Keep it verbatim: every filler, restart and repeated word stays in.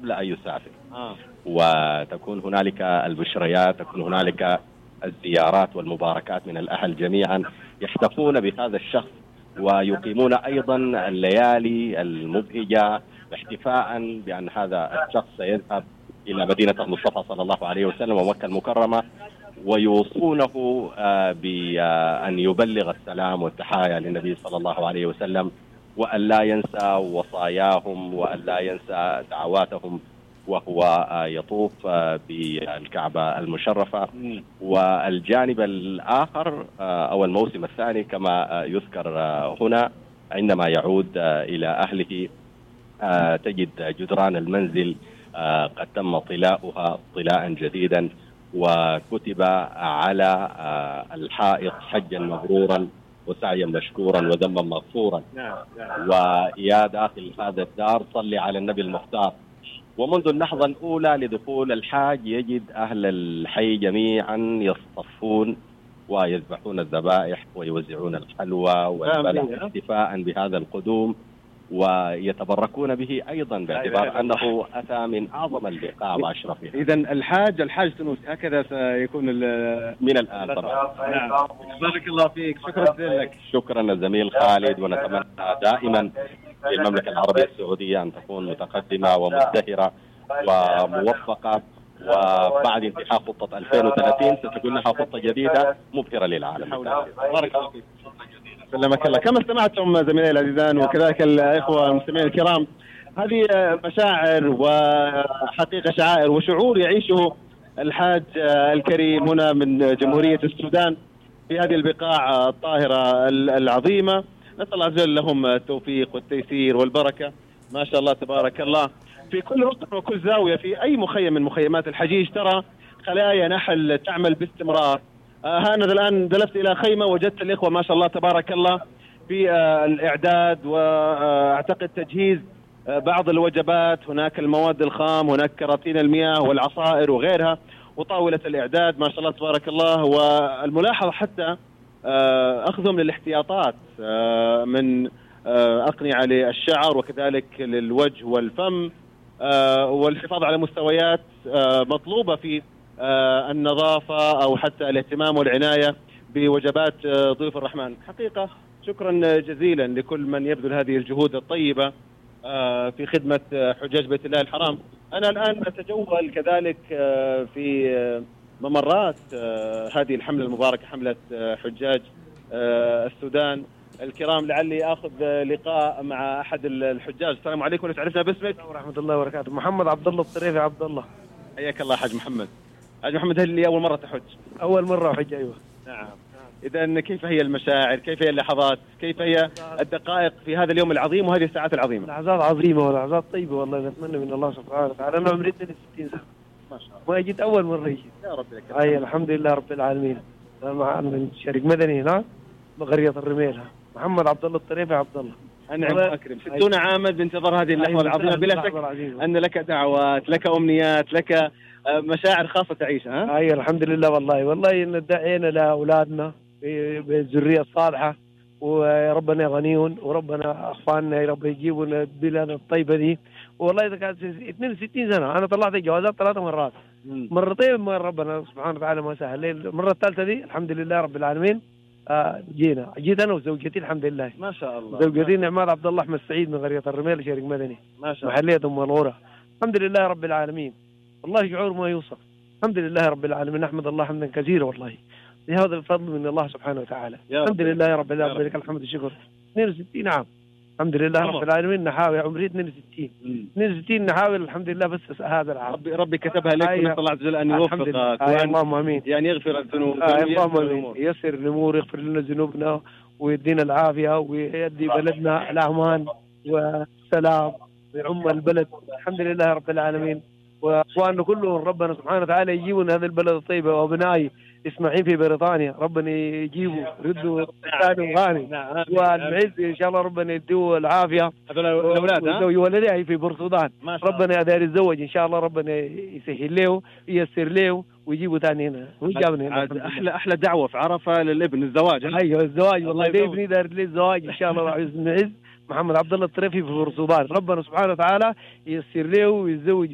قبل أن يسافر. آه. وتكون هنالك البشريات، تكون هنالك الزيارات والمباركات من الأهل جميعا يحتفون بهذا الشخص، ويقيمون أيضا الليالي المبهجة احتفاء بأن هذا الشخص سيذهب إلى مدينة المصطفى صلى الله عليه وسلم ومكة المكرمة، ويوصونه بأن يبلغ السلام والتحايا للنبي صلى الله عليه وسلم، وأن لا ينسى وصاياهم، وأن لا ينسى دعواتهم وهو يطوف بالكعبة المشرفة. والجانب الآخر أو الموسم الثاني كما يذكر هنا، عندما يعود إلى أهله تجد جدران المنزل قد تم طلاؤها طلاء جديدا، وكتب على الحائط حجا مبرورا وسعيا مشكورا وذنبا مغفورا، ويا داخل هذا الدار صلي على النبي المختار. ومنذ اللحظة الأولى لدخول الحاج يجد أهل الحي جميعا يصطفون ويذبحون الذبائح ويوزعون الحلوى والبلح احتفاء بهذا القدوم، ويتبركون به أيضا باعتبار أنه أتى من أعظم البقاع وأشرفها. إذن الحاج الحاج سنوسي هكذا سيكون من الآن طبعا. نعم. بارك الله فيك، شكرا لك. شكرا الزميل خالد، ونتمنى دائما للمملكة العربية السعودية أن تكون متقدمة ومزدهرة وموفقة، وبعد انتهاء خطة ألفين وثلاثين ستكون لها خطة جديدة مبهرة للعالم. بارك الله فيك. سلمك الله. كما استمعتم زميلي العزيزان وكذلك الإخوة المستمعين الكرام، هذه مشاعر وحقيقة شعائر وشعور يعيشه الحاج الكريم هنا من جمهورية السودان في هذه البقاع الطاهرة العظيمة. نسأل الله عز وجل لهم التوفيق والتيسير والبركة، ما شاء الله تبارك الله. في كل ركن وكل زاوية في أي مخيم من مخيمات الحجيج ترى خلايا نحل تعمل باستمرار. هانذا الآن دلفت إلى خيمة وجدت الإخوة ما شاء الله تبارك الله في الإعداد وأعتقد تجهيز بعض الوجبات، هناك المواد الخام، هناك كراتين المياه والعصائر وغيرها، وطاولة الإعداد ما شاء الله تبارك الله. والملاحظة حتى أخذهم للاحتياطات من أقنعة للشعر وكذلك للوجه والفم، والحفاظ على مستويات مطلوبة في النظافة أو حتى الاهتمام والعناية بوجبات ضيوف الرحمن. حقيقة شكرا جزيلا لكل من يبذل هذه الجهود الطيبة في خدمة حجاج بيت الله الحرام. أنا الآن أتجول كذلك في ممرات هذه الحملة المباركة، حملة حجاج السودان الكرام. لعلي أخذ لقاء مع أحد الحجاج. السلام عليكم، تعرفنا باسمك؟ ورحمة الله وبركاته. محمد عبد الله الطريفي عبد الله. حياك الله حاج محمد. حاج محمد، هل لي أول مرة تحج؟ أول مرة أحج، أيوة. نعم. إذا كيف هي المشاعر؟ كيف هي اللحظات؟ كيف هي الدقائق في هذا اليوم العظيم وهذه الساعات العظيمة؟ لحظات عظيمة ولحظات طيبة والله. نتمنى من الله سبحانه وتعالى. أنا عمري اثنين وستين سنة ما شاء الله، ما جيت أول مرة يجي. يا رب لك. أي الحمد لله رب العالمين. مع من شريك مدني هنا بقرية الرميل. محمد عبد الله الطريفي عبد الله. أنعم وأكرم. ستون عاما بانتظار هذه اللحظة العظيمة، بلا شك أن لك دعوات، لك أمنيات، لك مشاعر خاصة تعيشها. أي الحمد لله والله. والله إن دعينا لأولادنا بالذرية الصالحة، وربنا غنيون، وربنا أخواننا يا رب يجيبوا البلاد الطيبة دي. والله إذا كانت اثنين وستين سنة أنا طلعت جوازات ثلاث مرات، مرتين من ربنا سبحانه وتعالى ما سهل. المرة الثالثة دي الحمد لله رب العالمين آه جينا جيت أنا وزوجتي الحمد لله. ما شاء الله. زوجتي نعمات عبد الله أحمد سعيد من قرية الرميل شريك مدني، ما شاء الله، محلية أم الغورة. الحمد لله رب العالمين. والله شعور ما يوصف. الحمد لله رب العالمين، نحمد الله حمدا كثيرا والله لهذا الفضل من الله سبحانه وتعالى. الحمد لله يا رب العالمين، لك الحمد والشكر. اثنين وستين عام الحمد لله رب العالمين. نحاول عمري اثنين وستين اثنين وستين نحاول الحمد لله بس هذا العام. ربي ربي كتبها لك، ونسأل الله عز وجل أن يوفقك اللهم آمين، يعني يغفر الذنوب، اللهم آمين، يسر الأمور، يغفر لنا ذنوبنا ويدينا العافية ويدي بلدنا الأمان والسلام ويعم البلد. الحمد لله رب العالمين. وأخواننا كلهم ربنا سبحانه وتعالى يجيبون هذا البلد الطيبة، وأبنائي اسماعيل في بريطانيا ربنا يجيبوا ردوا ثاني غاني، والمعز إن شاء الله ربنا يديه العافية. هذول الأولاد ها؟ ولدي في بورسودان ربنا يدير الزوج إن شاء الله، ربنا يسهل له ييسر له ويجيبوا ثاني هنا ويجابنا هنا. أحلى أحلى دعوة في عرفة للابن الزواج. أيوه الزواج والله ده ابني داير لي الزواج إن شاء الله. عز معز محمد عبد الله الطريفي في بورسودان، ربنا سبحانه وتعالى ييسر له ويتزوج